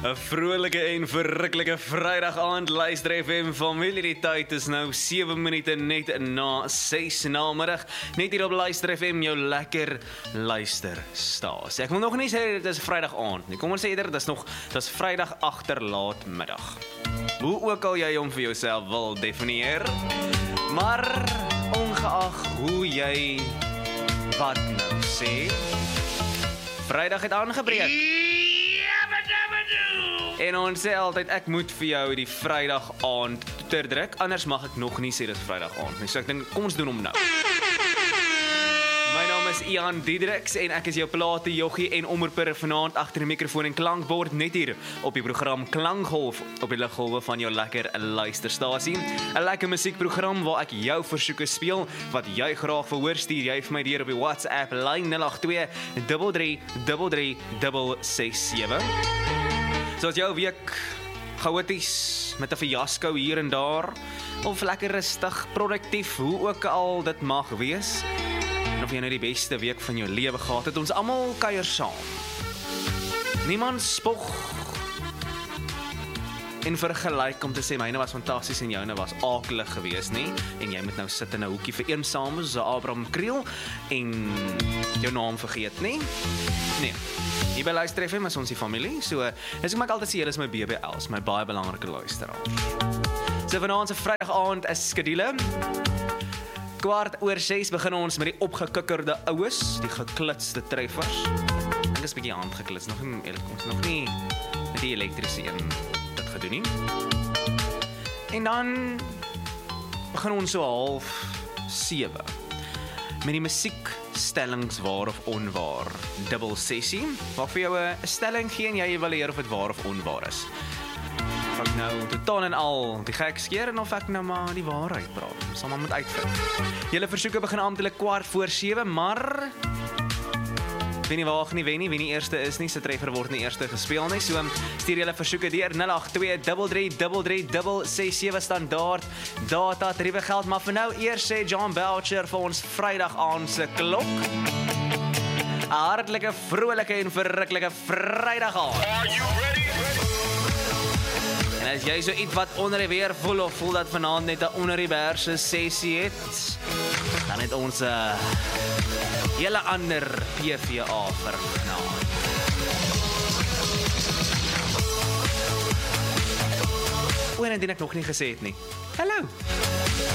'n vrolike en verruklike Vrydag aand luister FM familie. Die tyd is nou 7 minute net na 6 namiddag. Net hier op Luister FM, jou lekker luisterstasie. Ek wil nog nie sê dit is Vrydag aand nie. Kom ons sê eerder dis Vrydag agterlaatmiddag. Hoe ook al jy hom vir jouself wil definieer. Maar ongeag hoe jy wat nou sê, Vrydag het aangebreek. En ons sê altyd, ek moet vir jou die Vrydag aand toeterdruk, anders mag ek nog nie sê dit is Vrydag aand nie. So ek dink, kom ons doen hom nou. My naam is Ian Diedriks en ek is jou plate joggie en omroeper vanaand agter die mikrofoon en klankbord net hier op die program Klankgolf op die liggolwe van jou lekker luisterstasie. 'n Lekker musiekprogram waar ek jou versoeke speel wat jy graag wil hoor. Stuur jy vir my deur op die WhatsApp lyn 082 33 337. So as jou week chaoties met 'n fiasco hier en daar, of lekker rustig, produktief, hoe ook al dit mag wees, en of jy nou die beste week van jou lewe gehad het, ons almal kuier saam. Niemand spog en vergelyk om te sê myne was fantasties en joune was akelig geweest nie, en jy moet nou sit in 'n hoekie vir eensaam soos Abraham Kriel en jou naam vergeet nie. Nee. Hier by Luister FM is ons die familie, so dis ek altyd sê, julle is my BBL's, my baie belangrike luisteraars. So vanaand se Vrydag aand is skedule. 5:15 begin ons met die opgekikkerde oues, die geklitste treffers. Ek is 'n bietjie handgeklits, nog nie met die elektriese een dit gedoen nie. En dan begin ons so 6:30 met die musiekstellings waar of onwaar, dubbel sessie, waar vir jou 'n stelling gee en jy evalueer of dit waar of onwaar is. Of ek nou totaal en al die gek skeer en of ek nou maar die waarheid praat, sal maar moet uitvind. Julle versoeke begin amptelik 7:15, maar wie nie waag nie, wen nie eerste is nie, se treffer word nie eerste gespeel nie, so stuur julle versoeke deur 082 33 337 standaard data tariewe geld, maar vir nou eers sê John Belcher vir ons Vrydag aand se klok. 'n Hartlike, vrolike en verruklike Vrydag aand. Are you ready? En as jy so iets wat onder die weer voel of voel dat vanaand net 'n onder die berse sessie het, dan het ons hele ander PVA vir vanaand. En dit ek nog nie gesê het nie. Hallo.